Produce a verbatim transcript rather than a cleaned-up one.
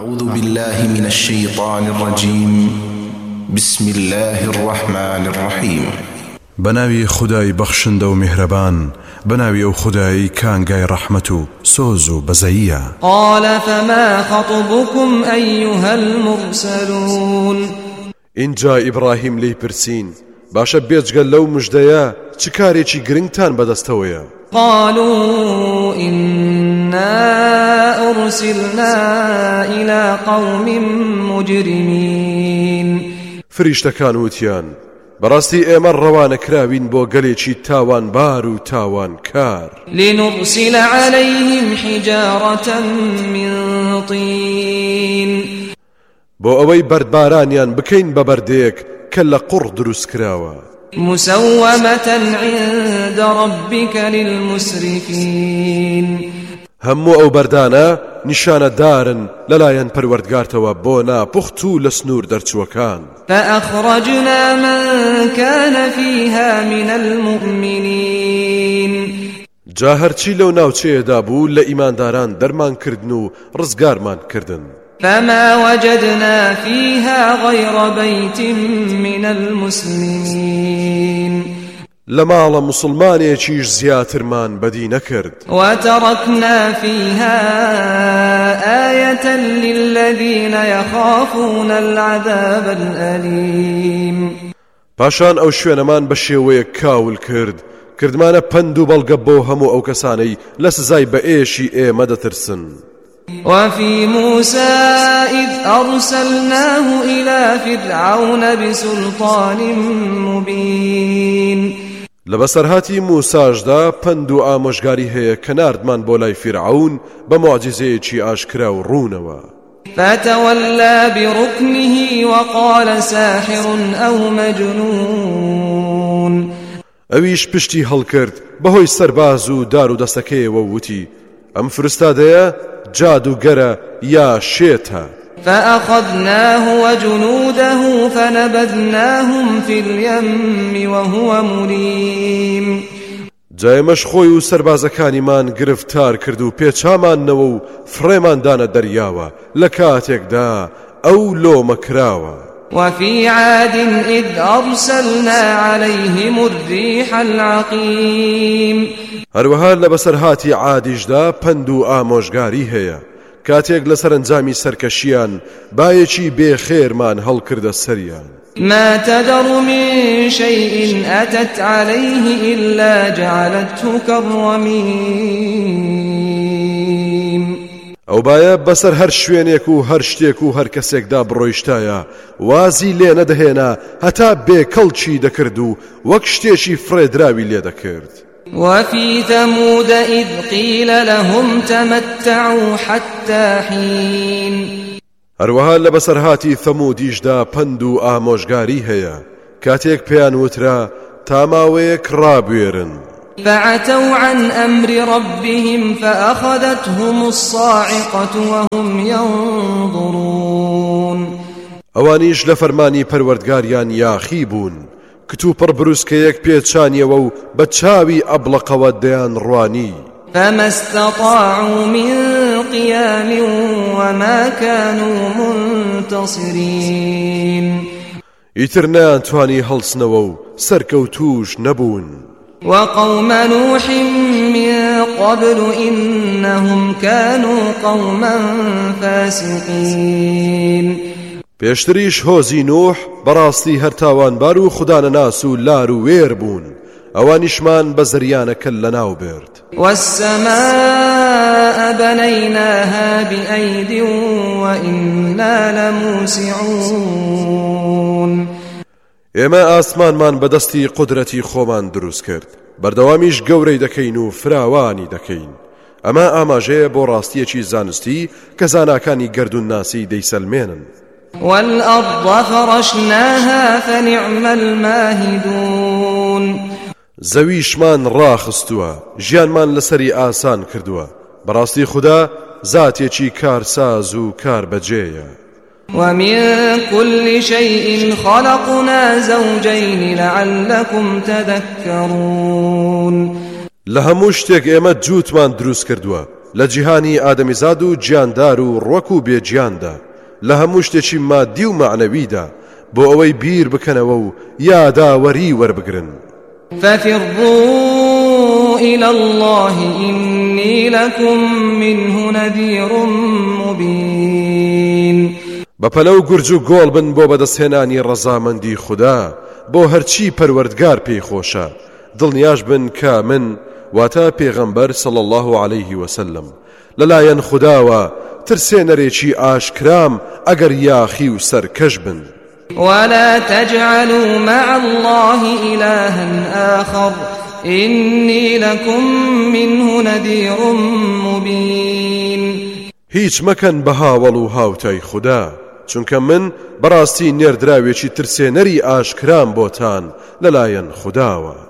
أعوذ بالله من الشيطان الرجيم بسم الله الرحمن الرحيم بناوي خداي بخشند و مهربان بناوي او خداي كانغاي رحمتو سوزو بزايا. قال فما خطبكم أيها المرسلون اینجا إبراهيم لي برسين باشا بيجگل لو مجديا چكاريچي گرنگتان بدستويا. قالوا إنا أرسلنا إلى قوم مجرمين. فريشتكان وتيان براستي ايمر روان كراوين بو گليچي تاوان بارو تاوان كار لنرسل عليهم حجارة من طين بو اوي بردبارانيان بكين ببرديك كلا قر دروس كراوا مسومة عند ربك للمسرفين. همو او بردانا نشان دارن للاين پروردگارتوا بونا پختو لسنور درچوكان. فأخرجنا من كان فيها من المؤمنين. جاهر چی لو ناوچه دابو لإيمان داران درمان كردنو رزگارمان كردن. فما وجدنا فيها غير بيت من المسلمين. لما على مسلماني چيش زياترمان بدي نكرد. وتركنا فيها آية للذين يخافون العذاب الأليم. پاشان او شوێنەمان بە شێوەیە کاول کرد کردمانە پند و بەڵگە بۆ هەموو ئەو کەسانەی لە سزای بە ئێشی ئێمە دەترسن. وفي موسى إذ أرسلناه إلى فرعون بسلطان مبين. لبسرهاتی موساژدا پند و ئامۆژگاری هەیە کە ناردمان بۆ لای فرعون بە معجزەیەکی ئاشکرا و ڕوونەوە. فتولى بركنه وقال ساحر أو مجنون. ئەویش پشتی هەڵکرد بەهۆی سەرباز و دار و دەستەکەیەوە وتی ئەم فرستادەیە جادوگەرە یا شێتە. فأخذناه وجنوده فنبذناهم في اليم وهو مليم. جایمەش خۆی و سەربازەکانیمان گرفتار کرد و پێچامانەوە و فڕێماندانە دەریاوە لە کاتێکدا ئەو لۆمەکراوە. وفي عاد إذ أرسلنا عليهم الريح العقيم. هەروەها لە بەسەرهاتی عادیشدا پند و ئامۆژگاری هەیە کاتێک لە سەرنجامی سەرکەشیان بایەکی بێخێرمان هەڵکردە سەریان. ما تذر من شيء أتت عليه إلا جعلته كالرميم. ئەو بایە بەسەر هەر شوێنێک و هەر شتێک و هەر کەسێکدا بڕۆیشتایە وازی لێ نەدەهێنا هەتا بێکەڵچی دەکرد و وەک شتێکی فرێدراوی لێ دەکرد. وفي ثمود إذ قيل لهم تمتعوا حتى حين. هەروەها لە بەسەرهاتی ثەمودیشدا پند و ئامۆژگاری هەیە کاتێک پێیان وترا تا ماوەیەک ڕابوێرن. فعتوا عن أمر ربهم فأخذتهم الصاعقة وهم ينظرون. ئەوانیش لە فەرمانی پەروەردگاریان یاخی بوون کتو پڕ بروسکەیەک پێچانیەوە و بە چاوی ئەبڵەقەوە دەیان ڕوانی. فما استطاعوا من قيام وما كانوا منتصرين. ئیتر نەیانتوانی هەڵسنەوە و سەرکەوتوش نەبوون. وقوم نوح من قبل إنهم كانوا قوما فاسقين. پێشتریش هۆزی نوح بەڕاستی هەر تاوانبار و خودانە ناس و لار و وێر بوون ئەوانیشمان بە زەریانەکە لەناو برد. والسماء بنيناها بأيد وإنا لموسعون. ئێمە ئاسمانمان بەدەستی قودرەتی خۆمان دروست کرد بەردەوامیش گەورەی دەکەین و فراوانی دەکەین. ئەمە ئاماژەیە بۆ ڕاستیەکی زانستی کە زاناکانی گەردون ناسی دەیسەلمێنن. والأرض فرشناها فنعم الماهدون. زەویشمان ڕاخستووە ژیانمان لەسەری ئاسان کردووە بەڕاستی خوددا زاتێکی کارساز و کاربەجێیە. ومن كل شيء خلقنا زوجين لعلكم تذكرون. لە هەموو شتێک ئێمە جووتمان دروست کردووە لە جیهانی ئادەمیزاد و گیاندار و ڕوەک و بێگیاندا لە هەموو شتێکی مادی و معنەویدا بۆ ئەوەی بیر بکەنەوە و یاداوەری وەربگرن. ففروا إلى الله إني لكم منه نذير مبين. بەپەلەو گورج و گۆڵ بن بۆ بەدەستهێنانی ڕەزامەندی خوددا بۆ هەرچی پەروەردگار پێی خۆشە. دڵنیاش بن کە من واتە پێغەمبەر صلی الله عليه وسلم لەلایەن خودداوە ترسێنەرێکی ئاشکرام ئەگەر یاخی و سەرکەش بن. ولا تجعلوا مع الله إلها آخر إني لكم منه نذير مبين. هیچ مەکەن بە هاوڵ و هاوتای خوددا چونکە من بەڕاستی نێردراوێکی ترسێنەری ئاشکرام بۆتان لەلایەن خودداوە.